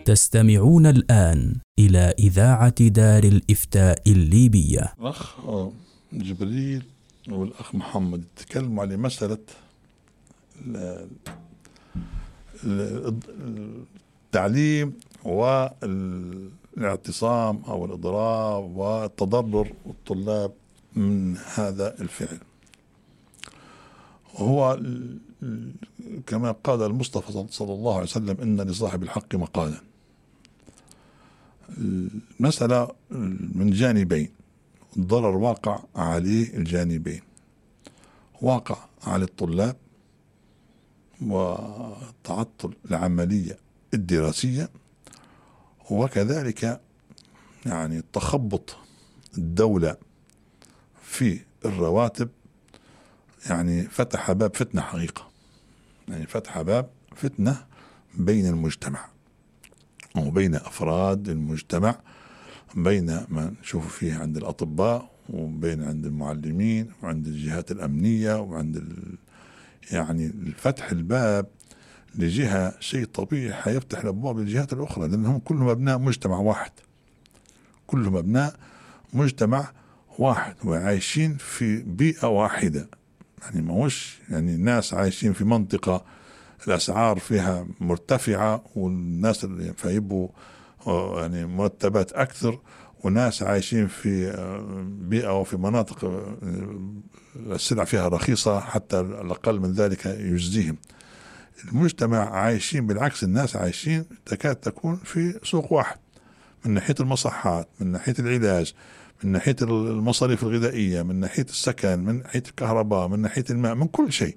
تستمعون الآن إلى إذاعة دار الإفتاء الليبية. الأخ جبريل والأخ محمد تكلموا على مسألة التعليم والاعتصام أو الإضراب والتضرر الطلاب من هذا الفعل. وهو كما قال المصطفى صلى الله عليه وسلم: إن لصاحب الحق مقالا. المسألة من جانبين، الضرر واقع عليه الجانبين، واقع على الطلاب وتعطل العملية الدراسية، وكذلك يعني تخبط الدولة في الرواتب، يعني فتح باب فتنة حقيقة، يعني فتح باب فتنة بين المجتمع وبين أفراد المجتمع، بين ما نشوف فيه عند الأطباء وبين عند المعلمين وعند الجهات الأمنية وعند يعني الفتح الباب لجهة شيء طبيعي حيفتح الأبواب للجهات الأخرى، لأنهم كلهم أبناء مجتمع واحد، كلهم أبناء مجتمع واحد وعايشين في بيئة واحدة. يعني ما هوش يعني الناس عايشين في منطقة الأسعار فيها مرتفعة والناس اللي فيبوا يعني مرتبات أكثر، وناس عايشين في بيئة وفي مناطق السلع فيها رخيصة حتى الأقل من ذلك يجزيهم. المجتمع عايشين بالعكس، الناس عايشين تكاد تكون في سوق واحد، من ناحية المصحات، من ناحية العلاج، من ناحية المصاريف الغذائية، من ناحية السكن، من ناحية الكهرباء، من ناحية الماء، من كل شيء.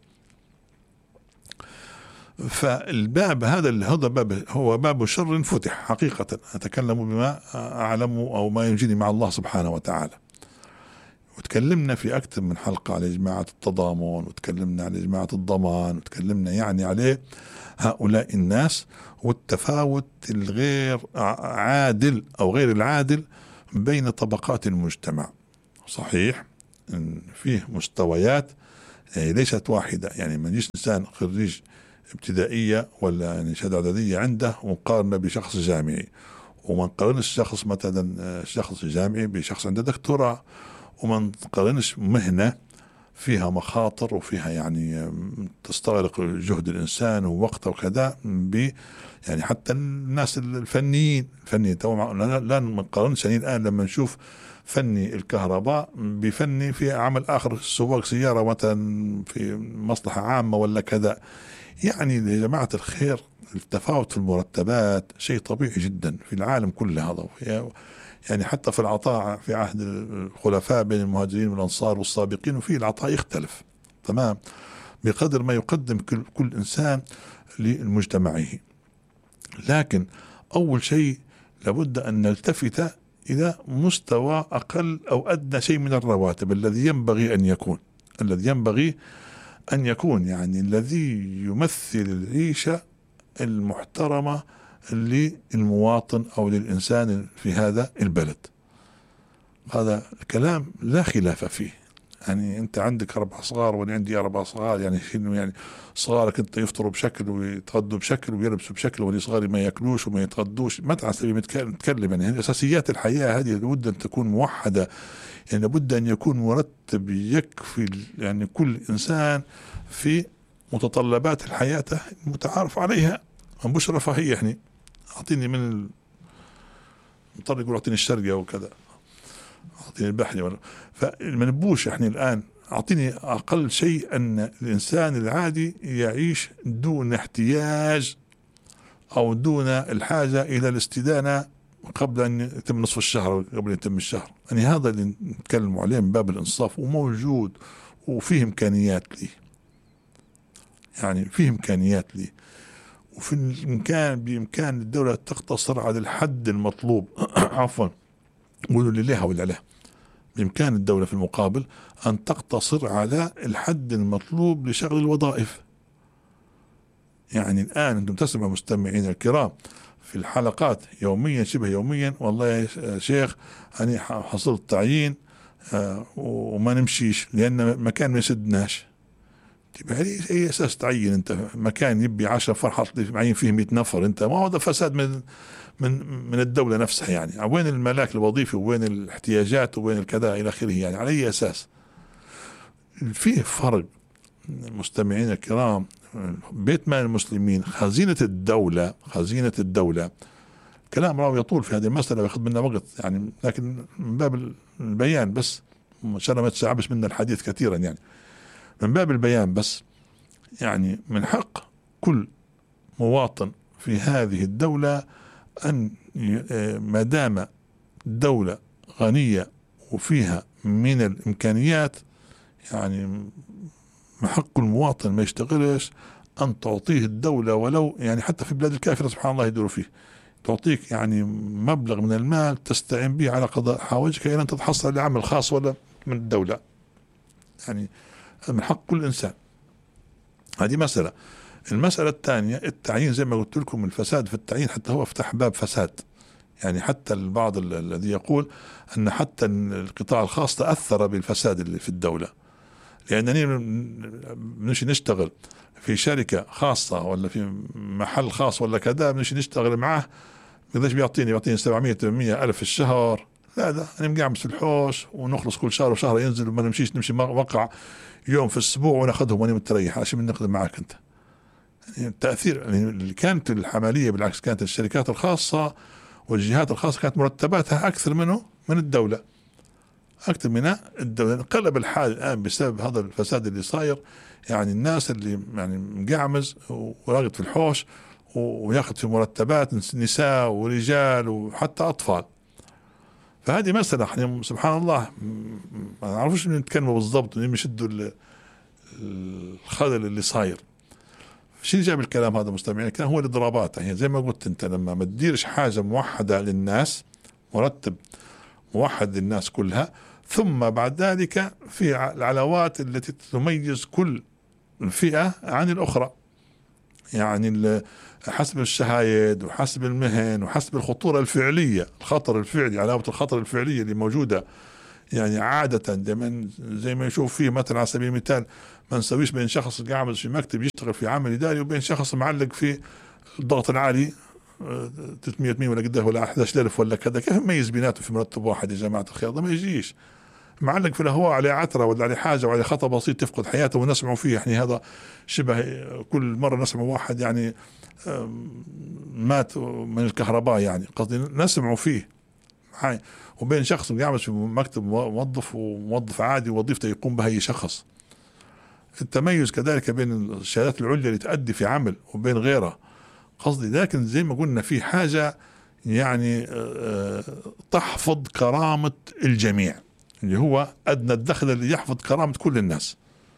فالباب هذا باب هو باب شر فتح حقيقة. أتكلم بما أعلم أو ما ينجيني مع الله سبحانه وتعالى. وتكلمنا في أكثر من حلقة على جماعة التضامن، وتكلمنا على جماعة الضمان، وتكلمنا يعني عليه هؤلاء الناس والتفاوت الغير عادل أو غير العادل بين طبقات المجتمع. صحيح إن فيه مستويات ليست واحدة، يعني ما يجيش إنسان خريج ابتدائية ولا يعني شهادة إعدادية عنده ونقارنه بشخص جامعي، وما نقارنش شخص مثلا شخص جامعي بشخص عنده دكتوراه، وما نقارنش مهنة فيها مخاطر وفيها يعني تستغرق جهد الإنسان ووقته وكذا يعني حتى الناس الفنيين لا نقارنش. يعني الآن لما نشوف فني الكهرباء بفني في عمل آخر سواق سيارة مثلا في مصلحة عامة ولا كذا، يعني يا جماعة الخير التفاوت في المرتبات شيء طبيعي جدا في العالم كله هذا. يعني حتى في العطاء في عهد الخلفاء بين المهاجرين والأنصار والسابقين، وفي العطاء يختلف تمام بقدر ما يقدم كل إنسان لمجتمعه. لكن أول شيء لابد أن نلتفت إلى مستوى أقل أو أدنى شيء من الرواتب الذي ينبغي أن يكون يعني الذي يمثل العيشة المحترمة للمواطن أو للإنسان في هذا البلد. هذا الكلام لا خلاف فيه. يعني أنت عندك 4 صغار وأنا عندي 4 صغار، يعني صغارك أنت يفطروا بشكل ويتغدوا بشكل ويلبسوا بشكل، ولي صغاري ما يأكلوش وما يتغدوش. ما تعسبي نتكلم يعني أساسيات الحياة هذه لابد أن تكون موحدة، يعني لابد أن يكون مرتب يكفي يعني كل إنسان في متطلبات الحياة المتعارف عليها، مش رفاهية. يعني أعطيني من مضطر يقول أعطيني الشرقة وكذا، أعطيني البحري فمنبوش. يعني الآن أعطيني أقل شيء أن الإنسان العادي يعيش دون احتياج أو دون الحاجة إلى الاستدانة قبل أن يتم نصف الشهر قبل أن يتم الشهر. يعني هذا اللي نتكلم عليه من باب الإنصاف، وموجود وفيه إمكانيات لي، يعني فيه إمكانيات لي، وفي بإمكان الدولة تقتصر على الحد المطلوب عفوا قولوا لي لها ولا لا. بإمكان الدولة في المقابل أن تقتصر على الحد المطلوب لشغل الوظائف. يعني الآن أنتم تسمعوا مستمعين الكرام في الحلقات يوميا شبه يوميا: والله يا شيخ أنا حصلت تعيين وما نمشيش لأن مكان ما يسدناش. طيب أي أساس تعين أنت مكان يبي 10 فرحة معين فيه 100 نفر؟ أنت ما هو ده فساد من الدولة نفسها يعني. وين الملاك الوظيفي وين الاحتياجات وين الكذا إلى آخره يعني؟ على أي أساس؟ فيه فرق مستمعين الكرام. بيت مال المسلمين خزينة الدولة كلام راوي يطول في هذه المسألة ويأخذ منا وقت يعني، لكن من باب البيان بس، عشان ما تسعبش منا الحديث كثيرا يعني، من باب البيان بس يعني، من حق كل مواطن في هذه الدولة أن ما دام دولة غنية وفيها من الإمكانيات يعني، من حق المواطن ما يشتغلش أن تعطيه الدولة ولو يعني حتى في بلاد الكافرة سبحان الله يدوروا فيه، تعطيك يعني مبلغ من المال تستعين به على قضاء حوائجك إلى أن تتحصل لعمل خاص ولا من الدولة يعني، من حق كل إنسان. هذه مسألة. المسألة الثانية التعيين، زي ما قلت لكم الفساد في التعيين حتى هو فتح باب فساد يعني، حتى البعض الذي يقول أن حتى القطاع الخاص تأثر بالفساد اللي في الدولة، لأنني بنمشي نشتغل في شركة خاصة ولا في محل خاص ولا كذا، بنمشي نشتغل معه قديش بيعطيني 700 800 ألف في الشهر، لا ده أنا مقعمس في الحوش ونخلص كل شهر وشهر ينزل وما نمشي موقع يوم في الأسبوع وناخذهم وأنا متريح عشان بنخدم معك أنت يعني. التأثير يعني اللي كانت الحمالية بالعكس كانت الشركات الخاصة والجهات الخاصة كانت مرتباتها أكثر منه من الدولة، أكثر من الدولة. انقلب الحال الآن بسبب هذا الفساد اللي صاير يعني، الناس اللي يعني مقعمز وراغد في الحوش وياخذ في مرتبات نساء ورجال وحتى أطفال. فهذه مسألة يعني سبحان الله ما نعرفش نتكلموا بالضبط يشدوا الخلل اللي صاير. شو جاب الكلام هذا مستمعين؟ الكلام هو الإضرابات يعني، زي ما قلت أنت لما ما تديرش حاجة موحدة للناس، مرتب موحد للناس كلها، ثم بعد ذلك في العلاوات التي تميز كل فئة عن الأخرى يعني، حسب الشهايد وحسب المهن وحسب الخطورة الفعلية، الخطر الفعلي، علاوة الخطر الفعلية اللي موجودة يعني عادة دائما زي ما يشوف فيه مثلا على سبيل المثال ما نسويش بين شخص قاعد في مكتب يشتغل في عمل إداري وبين شخص معلق في الضغط العالي 300 مين ولا قديه ولا 11,000 ولا كذا، كيف نميز بيناته في مرتب واحد يا جماعة الخير؟ ده ما يجيش. معلق في الهواء عليه عثرة ولا عليه حاجة وعليه خطأ بسيط تفقد حياته ونسمع فيه يعني، هذا شبه كل مرة نسمع واحد يعني مات من الكهرباء يعني، قصدي نسمع فيه هاي، وبين شخص قاعد في مكتب موظف وموظف عادي ووظيفته يقوم بها أي شخص. التميز كذلك بين الشهادات العليا اللي تؤدي في عمل وبين غيرها، قصدي لكن زي ما قلنا في حاجة يعني تحفظ كرامة الجميع، اللي هو أدنى الدخل اللي يحفظ كرامة كل الناس،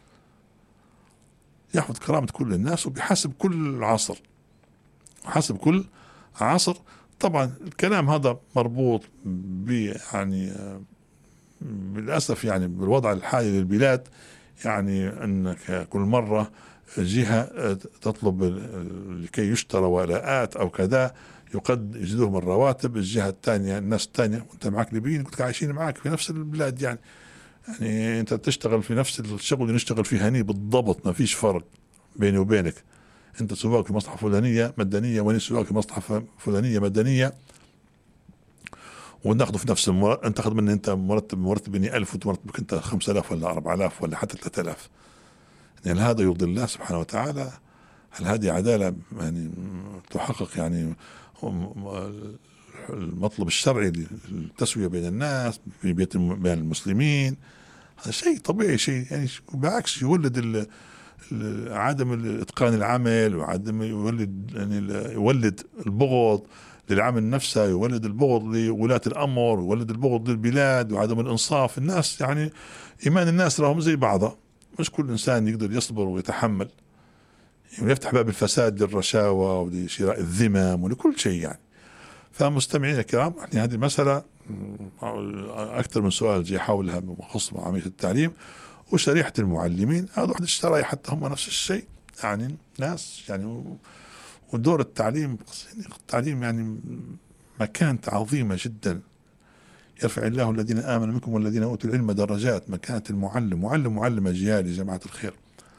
يحفظ كرامة كل الناس وبحسب كل عصر وحسب كل عصر. طبعا الكلام هذا مربوط يعني بالأسف يعني بالوضع الحالي للبلاد يعني، أنك كل مرة جهة تطلب لكي يشترى ولاءات أو كذا يقد يزيدوهم الرواتب، الجهة الثانية الناس الثانية وانت معك ليبيين كنت عايشين معك في نفس البلاد يعني انت تشتغل في نفس الشغل اللي نشتغل فيه هني بالضبط، ما فيش فرق بيني وبينك. انت سواق في مصلحة فلانية مدنية وانا سواق في مصلحة فلانية مدنية وناخذه في نفس انت تاخذ مني انت مرتبني 1000 ومرتبك انت 5000 ولا 4000 ولا حتى 3000 يعني. هذا يرضي الله سبحانه وتعالى؟ هل هذه عدالة يعني تحقق يعني المطلب الشرعي للتسوية بين الناس في بين المسلمين؟ هذا شيء طبيعي، شيء يعني بالعكس يولد عدم اتقان العمل وعدم يولد البغض للعمل نفسه، يولد البغض لولاة الأمر، يولد البغض للبلاد وعدم الإنصاف. الناس يعني إيمان الناس راهم زي بعضها، مش كل إنسان يقدر يصبر ويتحمل يعني، يفتح باب الفساد للرشاوى ولشراء الذمم ولكل شيء يعني. فمستمعين الكرام يعني هذه مسألة أكثر من سؤال جي حولها بخصوص عملية التعليم وشريحة المعلمين. هذا واحد الشرايح حتى هم نفس الشيء يعني، ناس يعني ودور التعليم يعني مكانة عظيمة جدا، يرفع الله الذين آمنوا منكم والذين أوتوا العلم درجات. مكانة المعلم معلم أجيال يا جماعة الخير،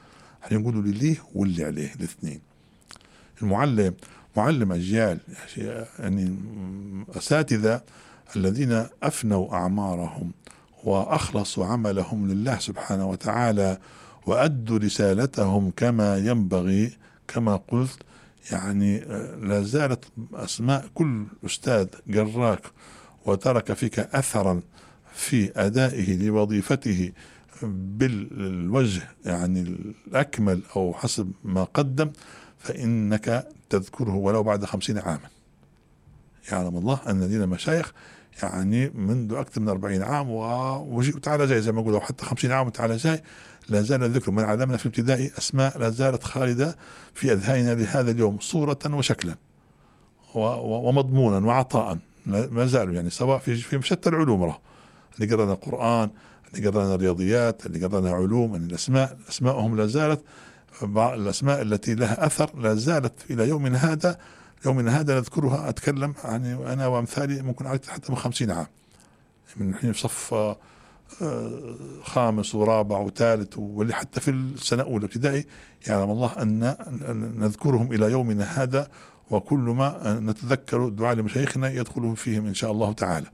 هنقولوا ليه واللي عليه الاثنين. المعلم معلم أجيال، يعني أساتذة الذين أفنوا أعمارهم وأخلصوا عملهم لله سبحانه وتعالى وأدوا رسالتهم كما ينبغي. كما قلت يعني لا زالت أسماء كل أستاذ جراك وترك فيك أثرا في أدائه لوظيفته بالوجه يعني الأكمل أو حسب ما قدم، فإنك تذكره ولو بعد 50 عاما. يعلم الله أن لدينا مشايخ يعني منذ أكثر من 40 عام وتعالى جاي زي ما أقول، أو حتى 50 عام وتعالى جاي، لا زال الذكر. من علمنا في الابتدائي أسماء لا زالت خالدة في أذهاننا لهذا اليوم صورة وشكلا ومضمونا وعطاء، ما زالوا يعني سواء في شتى العلوم، اللي قرأنا قرآن، اللي قرأنا رياضيات، اللي قرأنا علوم، يعني أسماءهم لا زالت، الأسماء التي لها أثر لا زالت إلى يومنا هذا نذكرها. أتكلم يعني أنا وأمثالي ممكن أعرف حتى من 50 عام، من حين في صف خامس ورابع وثالث، واللي حتى في السنة الأولى ابتدائي، يعلم الله أن نذكرهم إلى يومنا هذا، وكل ما نتذكر دعاء لمشايخنا يدخلهم فيهم إن شاء الله تعالى.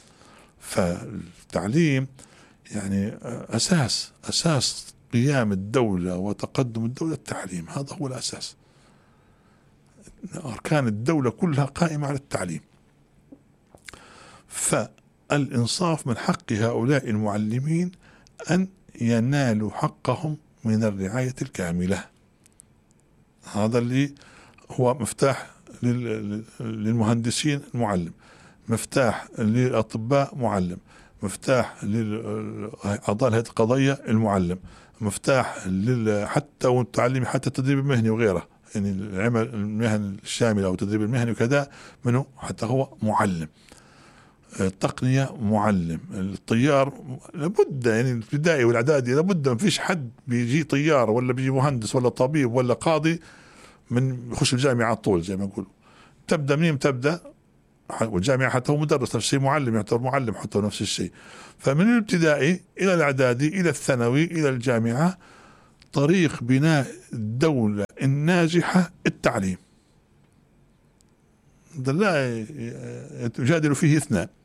فالتعليم يعني أساس قيام الدولة وتقدم الدولة التعليم، هذا هو الأساس. أركان الدولة كلها قائمة على التعليم. فالإنصاف من حق هؤلاء المعلمين أن ينالوا حقهم من الرعاية الكاملة. هذا اللي هو مفتاح للمهندسين المعلم، مفتاح للأطباء معلم، مفتاح لأعضاء الهيئة القضائية المعلم، مفتاح حتى والتعليم حتى التدريب المهني وغيره، يعني العمل المهني الشامل أو التدريب المهني وكذا منه حتى هو معلم. التقنية معلم. الطيار لابد، يعني الابتدائي والإعدادي لابد، ما فيش حد بيجي طيار ولا بيجي مهندس ولا طبيب ولا قاضي من يخش الجامعة على طول زي ما يقولوا. تبدأ منين؟ تبدأ والجامعة حتى هو مدرس نفس الشيء، معلم يعتبر معلم حتى نفس الشيء. فمن الابتدائي إلى الإعدادي إلى الثانوي إلى الجامعة، طريق بناء الدولة الناجحة التعليم. لا يجادل فيه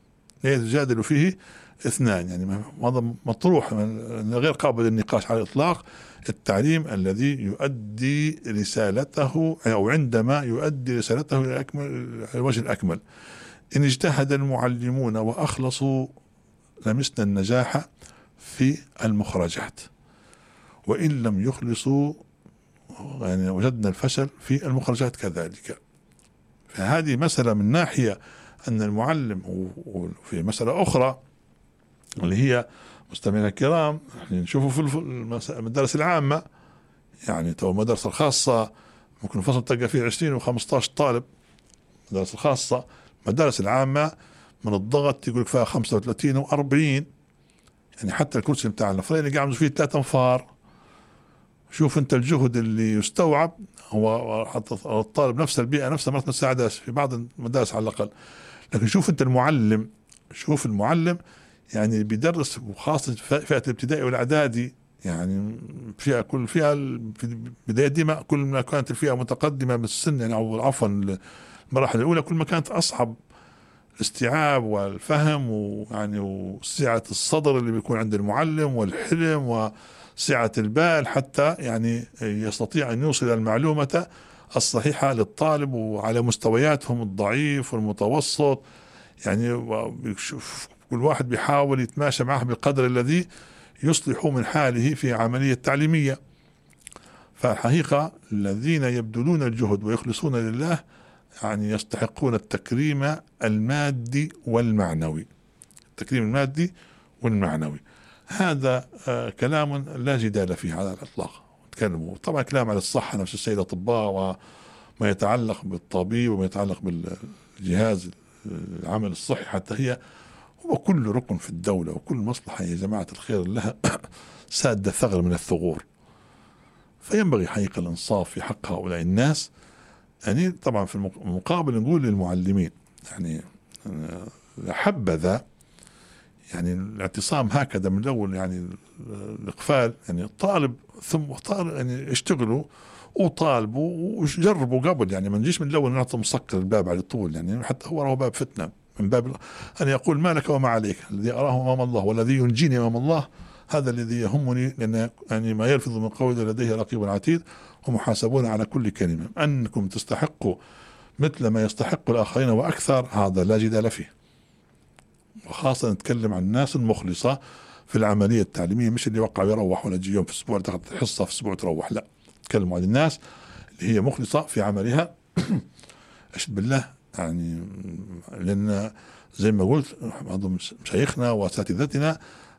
اثنان، يعني هذا مطروح غير قابل للنقاش على الإطلاق. التعليم الذي يؤدي رسالته أو عندما يؤدي رسالته إلى الوجه الأكمل. إن اجتهد المعلمون وأخلصوا لمسنا النجاح في المخرجات، وإن لم يخلصوا يعني وجدنا الفشل في المخرجات كذلك. فهذه مسألة من ناحية أن المعلم، وفي مسألة أخرى اللي هي مستمعينا الكرام نشوفوا في المدارس العامة، يعني تو المدارس الخاصة ممكن الفصل تلقى فيه 20 و15 طالب. المدارس الخاصة، المدارس العامة من الضغط يقول فيها 35 و40، يعني حتى الكرسي بتاع النفرين قاعد فيه 3 أنفار. شوف انت الجهد اللي يستوعب، هو حتى الطالب نفس البيئة نفسها ما تساعدش في بعض المدارس على الأقل. لكن شوف انت المعلم يعني بيدرس، وخاصة فئة الابتدائي والإعدادي، يعني فيها في بداية ديما كل ما كانت الفئة متقدمة بالسن، يعني أو عفوا المراحل الأولى كل ما كانت أصعب الاستيعاب والفهم، ويعني وسعة الصدر اللي بيكون عند المعلم والحلم وسعة البال، حتى يعني يستطيع أن يوصل المعلومة الصحيحة للطالب وعلى مستوياتهم الضعيف والمتوسط. يعني كل واحد بيحاول يتماشى معه بالقدر الذي يصلح من حاله في عملية تعليمية. فالحقيقة الذين يبذلون الجهد ويخلصون لله يعني يستحقون التكريم المادي والمعنوي. التكريم المادي والمعنوي هذا كلام لا جدال فيه على الإطلاق. تكلموا طبعا كلام على الصحة، نفس الشيء الأطباء وما يتعلق بالطبيب وما يتعلق بالجهاز العمل الصحي، حتى هي وكل ركن في الدولة وكل مصلحة يا جماعة الخير لها ساد ثغر من الثغور. فينبغي حقيقة الإنصاف في حق هؤلاء الناس. يعني طبعا في المقابل نقول للمعلمين يعني حبذا يعني الاعتصام هكذا من الأول، يعني الإقفال، يعني الطالب ثم طالب يعني اشتغلوا وطالبوا وجربوا قبل، يعني ما نجيش من الأول نعطي مسكر الباب على طول، يعني حتى هو باب فتنة من باب أن يقول ما لك وما عليك، الذي أراه أمام الله والذي ينجيني أمام الله هذا الذي يهمني، لأن يعني ما يلفظ من قول لديه رقيب عتيد ومحاسبون على كل كلمة. أنكم تستحقوا مثل ما يستحق الآخرين وأكثر، هذا لا جدال فيه. وخاصة نتكلم عن الناس المخلصة في العملية التعليمية، مش اللي وقع يروح ولا يجي يوم في أسبوع تاخذ حصة في أسبوع تروح، لا، نتكلم عن الناس اللي هي مخلصة في عملها. أشهد بالله يعني، لأن زي ما قلت بعض مشايخنا وأساتذتنا